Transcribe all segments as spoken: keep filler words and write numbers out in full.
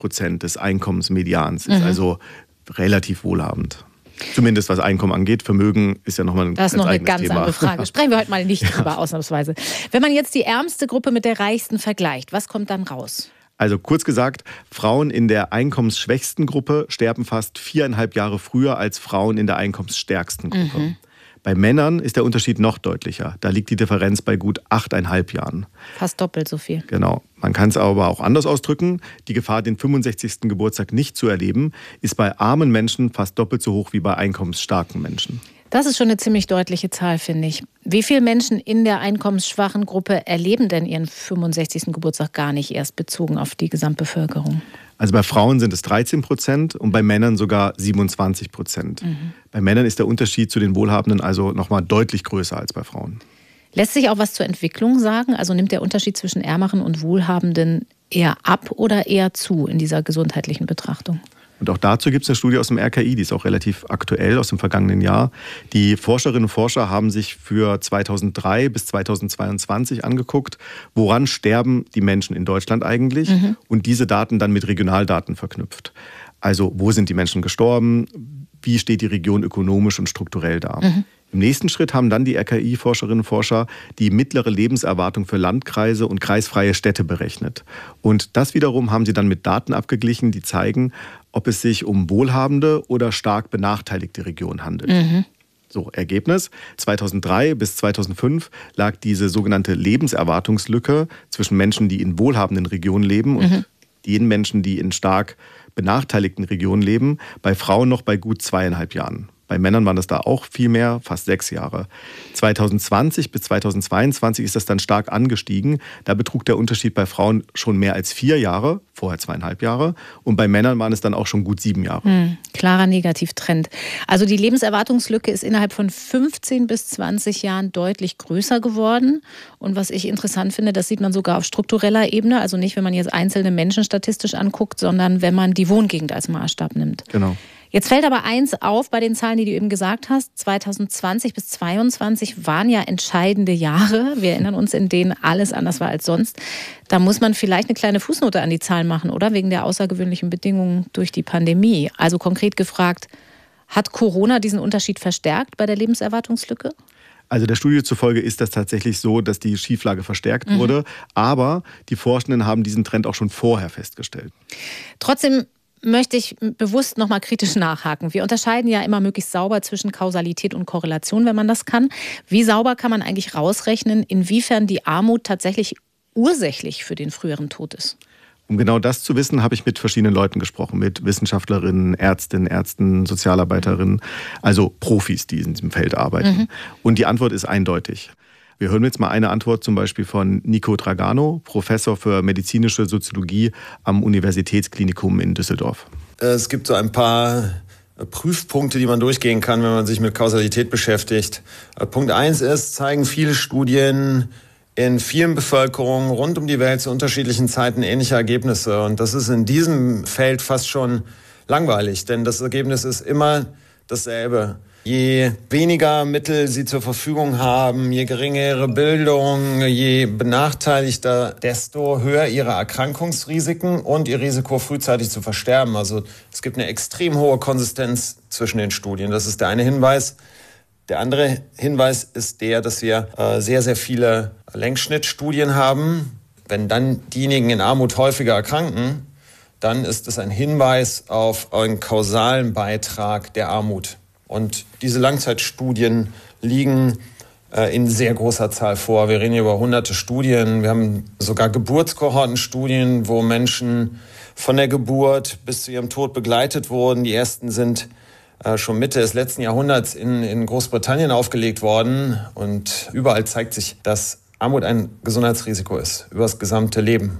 Prozent des Einkommensmedians, ist mhm. also relativ wohlhabend. Zumindest was Einkommen angeht. Vermögen ist ja nochmal ein Das ist noch eine ganz Thema. andere Frage. Sprechen wir heute mal nicht drüber, ausnahmsweise. Wenn man jetzt die ärmste Gruppe mit der reichsten vergleicht, was kommt dann raus? Also kurz gesagt, Frauen in der einkommensschwächsten Gruppe sterben fast viereinhalb Jahre früher als Frauen in der einkommensstärksten Gruppe. Mhm. Bei Männern ist der Unterschied noch deutlicher. Da liegt die Differenz bei gut achteinhalb Jahren. Fast doppelt so viel. Genau. Man kann es aber auch anders ausdrücken. Die Gefahr, den fünfundsechzigsten Geburtstag nicht zu erleben, ist bei armen Menschen fast doppelt so hoch wie bei einkommensstarken Menschen. Das ist schon eine ziemlich deutliche Zahl, finde ich. Wie viele Menschen in der einkommensschwachen Gruppe erleben denn ihren fünfundsechzigsten Geburtstag gar nicht erst, bezogen auf die Gesamtbevölkerung? Also bei Frauen sind es dreizehn Prozent und bei Männern sogar siebenundzwanzig Prozent. Mhm. Bei Männern ist der Unterschied zu den Wohlhabenden also nochmal deutlich größer als bei Frauen. Lässt sich auch was zur Entwicklung sagen? Also nimmt der Unterschied zwischen Ärmeren und Wohlhabenden eher ab oder eher zu in dieser gesundheitlichen Betrachtung? Und auch dazu gibt es eine Studie aus dem R K I, die ist auch relativ aktuell aus dem vergangenen Jahr. Die Forscherinnen und Forscher haben sich für zweitausenddrei bis zweitausendzweiundzwanzig angeguckt, woran sterben die Menschen in Deutschland eigentlich, mhm. und diese Daten dann mit Regionaldaten verknüpft. Also wo sind die Menschen gestorben, wie steht die Region ökonomisch und strukturell da. Mhm. Im nächsten Schritt haben dann die R K I-Forscherinnen und Forscher die mittlere Lebenserwartung für Landkreise und kreisfreie Städte berechnet. Und das wiederum haben sie dann mit Daten abgeglichen, die zeigen, ob es sich um wohlhabende oder stark benachteiligte Regionen handelt. Mhm. So, Ergebnis: zweitausenddrei bis zweitausendfünf lag diese sogenannte Lebenserwartungslücke zwischen Menschen, die in wohlhabenden Regionen leben, und mhm. den Menschen, die in stark benachteiligten Regionen leben, bei Frauen noch bei gut zweieinhalb Jahren. Bei Männern waren das da auch viel mehr, fast sechs Jahre. zweitausendzwanzig bis zweitausendzweiundzwanzig ist das dann stark angestiegen. Da betrug der Unterschied bei Frauen schon mehr als vier Jahre, vorher zweieinhalb Jahre. Und bei Männern waren es dann auch schon gut sieben Jahre. Hm, klarer Negativtrend. Also die Lebenserwartungslücke ist innerhalb von fünfzehn bis zwanzig Jahren deutlich größer geworden. Und was ich interessant finde, das sieht man sogar auf struktureller Ebene. Also nicht, wenn man jetzt einzelne Menschen statistisch anguckt, sondern wenn man die Wohngegend als Maßstab nimmt. Genau. Jetzt fällt aber eins auf bei den Zahlen, die du eben gesagt hast. zweitausendzwanzig bis zweitausendzweiundzwanzig waren ja entscheidende Jahre. Wir erinnern uns, in denen alles anders war als sonst. Da muss man vielleicht eine kleine Fußnote an die Zahlen machen, oder? Wegen der außergewöhnlichen Bedingungen durch die Pandemie. Also konkret gefragt, hat Corona diesen Unterschied verstärkt bei der Lebenserwartungslücke? Also der Studie zufolge ist das tatsächlich so, dass die Schieflage verstärkt mhm. wurde. Aber die Forschenden haben diesen Trend auch schon vorher festgestellt. Trotzdem möchte ich bewusst nochmal kritisch nachhaken. Wir unterscheiden ja immer möglichst sauber zwischen Kausalität und Korrelation, wenn man das kann. Wie sauber kann man eigentlich rausrechnen, inwiefern die Armut tatsächlich ursächlich für den früheren Tod ist? Um genau das zu wissen, habe ich mit verschiedenen Leuten gesprochen, mit Wissenschaftlerinnen, Ärztinnen, Ärzten, Sozialarbeiterinnen, also Profis, die in diesem Feld arbeiten. Mhm. Und die Antwort ist eindeutig. Wir hören jetzt mal eine Antwort zum Beispiel von Nico Dragano, Professor für medizinische Soziologie am Universitätsklinikum in Düsseldorf. Es gibt so ein paar Prüfpunkte, die man durchgehen kann, wenn man sich mit Kausalität beschäftigt. Punkt eins ist, zeigen viele Studien in vielen Bevölkerungen rund um die Welt zu unterschiedlichen Zeiten ähnliche Ergebnisse. Und das ist in diesem Feld fast schon langweilig, denn das Ergebnis ist immer dasselbe. Je weniger Mittel sie zur Verfügung haben, je geringer ihre Bildung, je benachteiligter, desto höher ihre Erkrankungsrisiken und ihr Risiko, frühzeitig zu versterben. Also es gibt eine extrem hohe Konsistenz zwischen den Studien. Das ist der eine Hinweis. Der andere Hinweis ist der, dass wir äh, sehr, sehr viele Längsschnittstudien haben. Wenn dann diejenigen in Armut häufiger erkranken, dann ist es ein Hinweis auf einen kausalen Beitrag der Armut. Und diese Langzeitstudien liegen äh, in sehr großer Zahl vor. Wir reden hier über hunderte Studien. Wir haben sogar Geburtskohortenstudien, wo Menschen von der Geburt bis zu ihrem Tod begleitet wurden. Die ersten sind äh, schon Mitte des letzten Jahrhunderts in, in Großbritannien aufgelegt worden. Und überall zeigt sich, dass Armut ein Gesundheitsrisiko ist, über das gesamte Leben.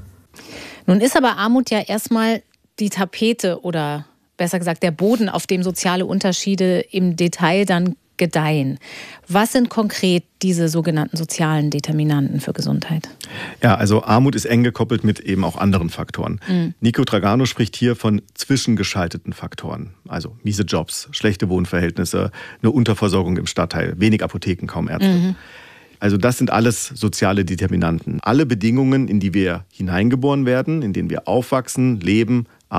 Nun ist aber Armut ja erstmal die Tapete oder besser gesagt der Boden, auf dem soziale Unterschiede im Detail dann gedeihen. Was sind konkret diese sogenannten sozialen Determinanten für Gesundheit? Ja, also Armut ist eng gekoppelt mit eben auch anderen Faktoren. Mhm. Nico Dragano spricht hier von zwischengeschalteten Faktoren. Also miese Jobs, schlechte Wohnverhältnisse, eine Unterversorgung im Stadtteil, wenig Apotheken, kaum Ärzte. Mhm. Also das sind alles soziale Determinanten. Alle Bedingungen, in die wir hineingeboren werden, in denen wir aufwachsen, leben,